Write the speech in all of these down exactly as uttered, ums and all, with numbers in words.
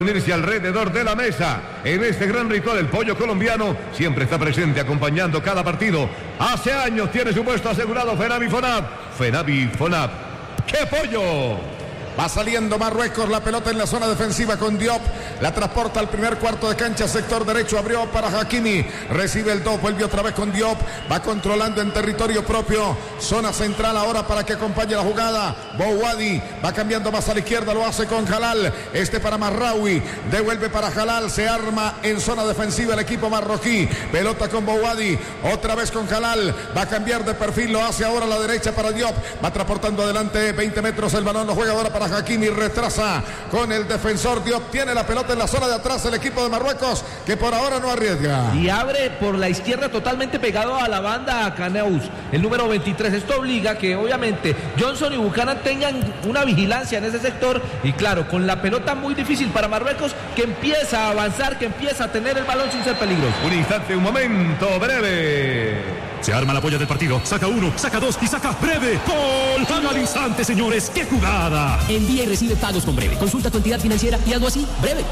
Unirse alrededor de la mesa. En este gran ritual el pollo colombiano siempre está presente acompañando cada partido. Hace años tiene su puesto asegurado Fenavi Fonab. Fenavi Fonab. ¡Qué pollo! Va saliendo Marruecos, la pelota en la zona defensiva con Diop, la transporta al primer cuarto de cancha, sector derecho, abrió para Hakimi, recibe el dos, vuelve otra vez con Diop, va controlando en territorio propio, zona central ahora para que acompañe la jugada, Bouhaddi, va cambiando más a la izquierda, lo hace con Jalal, este para Marraoui, devuelve para Jalal, se arma en zona defensiva el equipo marroquí, pelota con Bouhaddi, otra vez con Jalal, va a cambiar de perfil, lo hace ahora a la derecha para Diop, va transportando adelante veinte metros el balón, lo juega ahora para Hakimi, retrasa con el defensor Diop, tiene la pelota en la zona de atrás el equipo de Marruecos que por ahora no arriesga. Y abre por la izquierda totalmente pegado a la banda a Caneus, el número veintitrés. Esto obliga que obviamente Johnson y Buchanan tengan una vigilancia en ese sector y claro, con la pelota muy difícil para Marruecos que empieza a avanzar, que empieza a tener el balón sin ser peligroso. Un instante, un momento breve. Se arma la polla del partido, saca uno, saca dos y saca Breve. ¡Gol! Al instante, señores, ¡qué jugada! Envía y recibe pagos con Breve. Consulta tu entidad financiera y algo así, Breve.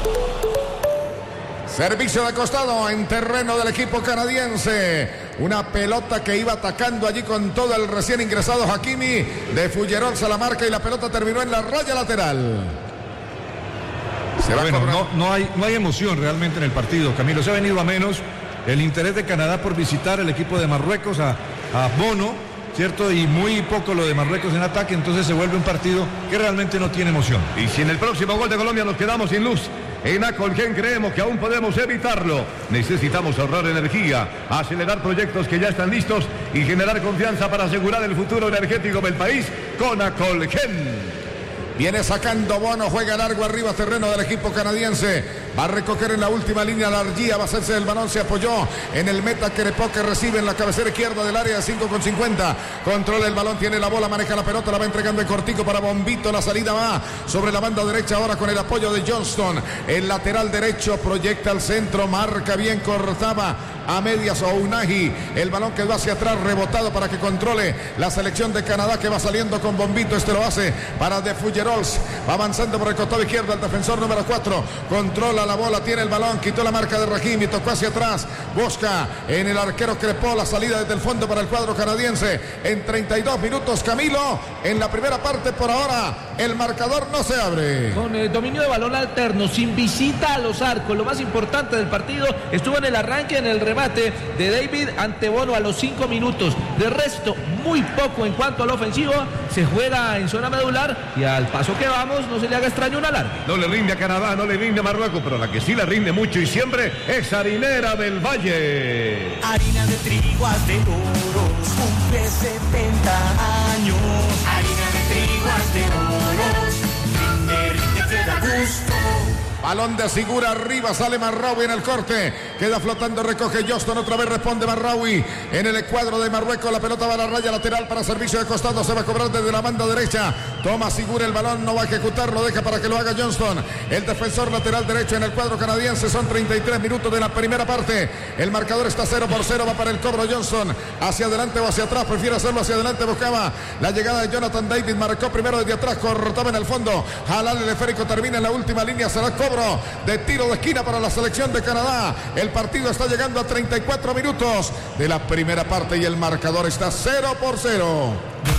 Servicio de costado en terreno del equipo canadiense. Una pelota que iba atacando allí con todo el recién ingresado Hakimi. De Fullerols a la marca y la pelota terminó en la raya lateral. Se va bueno, no, no, hay, no hay emoción realmente en el partido, Camilo. Se ha venido a menos el interés de Canadá por visitar el equipo de Marruecos a, a Bono, ¿cierto? Y muy poco lo de Marruecos en ataque, entonces se vuelve un partido que realmente no tiene emoción. Y si en el próximo gol de Colombia nos quedamos sin luz, en Acolgen creemos que aún podemos evitarlo. Necesitamos ahorrar energía, acelerar proyectos que ya están listos y generar confianza para asegurar el futuro energético del país con Acolgen. Viene sacando Bono, juega largo arriba, terreno del equipo canadiense. Va a recoger en la última línea la Argía, va a hacerse el balón, se apoyó en el meta Querepó que recibe en la cabecera izquierda del área de cinco con cincuenta. Controla el balón, tiene la bola, maneja la pelota, la va entregando en cortico para Bombito. La salida va sobre la banda derecha ahora con el apoyo de Johnston. El lateral derecho proyecta al centro, marca bien, cortaba a medias Ounahi. El balón que va hacia atrás, rebotado para que controle la selección de Canadá que va saliendo con Bombito. Este lo hace para De Fullerols. Va avanzando por el costado izquierdo el defensor número cuatro. Controla la bola, tiene el balón, quitó la marca de Hakimi, tocó hacia atrás. Busca en el arquero Crepó la salida desde el fondo para el cuadro canadiense. En treinta y dos minutos, Camilo, en la primera parte por ahora, el marcador no se abre. Con el dominio de balón alterno, sin visita a los arcos. Lo más importante del partido estuvo en el arranque, en el remate de David ante Bono a los cinco minutos. De resto, muy poco en cuanto al ofensivo. Se juega en zona medular y al paso que vamos, no se le haga extraño una larga. No le rinde a Canadá, no le rinde a Marruecos, pero la que sí le rinde mucho y siempre es Harinera del Valle. Harina de trigo de oros, cumple setenta años. Harina de trigo de oros, rinde, rinde, te da gusto. Balón de Sigura arriba, sale Marraoui en el corte, queda flotando, recoge Johnston, otra vez responde Marraoui en el cuadro de Marruecos, la pelota va a la raya lateral para servicio de costado, se va a cobrar desde la banda derecha, toma Sigura el balón, no va a ejecutar, lo deja para que lo haga Johnston, el defensor lateral derecho en el cuadro canadiense. Son treinta y tres minutos de la primera parte, el marcador está cero por cero, va para el cobro Johnston, hacia adelante o hacia atrás, prefiere hacerlo hacia adelante, buscaba la llegada de Jonathan David, marcó primero desde atrás, cortaba en el fondo, Jalal el esférico termina en la última línea, será cobro de tiro de esquina para la selección de Canadá. El partido está llegando a treinta y cuatro minutos de la primera parte y el marcador está cero por cero.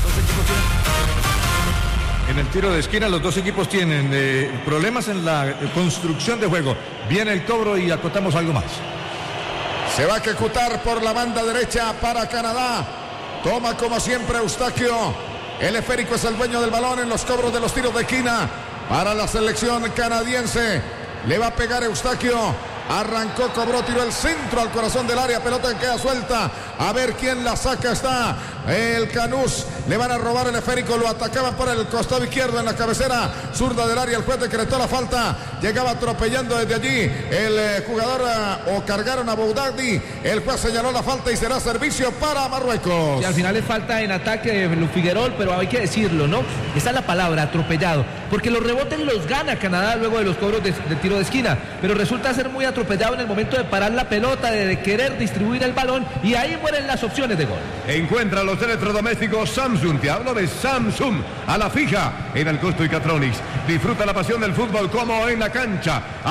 En el tiro de esquina los dos equipos tienen eh, problemas en la eh, construcción de juego. Viene el cobro y acotamos algo más. Se va a ejecutar por la banda derecha para Canadá. Toma como siempre Eustaquio. El esférico es el dueño del balón en los cobros de los tiros de esquina para la selección canadiense. Le va a pegar Eustaquio. Arrancó, cobró, tiró el centro al corazón del área. Pelota que queda suelta. A ver quién la saca. Está el Canús. Le van a robar el esférico. Lo atacaban por el costado izquierdo en la cabecera zurda del área. El juez decretó la falta. Llegaba atropellando desde allí el eh, jugador uh, o cargaron a Bouhaddi. El juez señaló la falta y será servicio para Marruecos. Y al final es falta en ataque de Figuerol, pero hay que decirlo, ¿no? Esa es la palabra, atropellado. Porque los rebotes los gana Canadá luego de los cobros de, de tiro de esquina. Pero resulta ser muy atropellado en el momento de parar la pelota, de, de querer distribuir el balón. Y ahí mueren las opciones de gol. Encuéntralo los electrodomésticos Samsung. Te hablo de Samsung. A la fija en el Costo y Catronics. Disfruta la pasión del fútbol como en la cancha.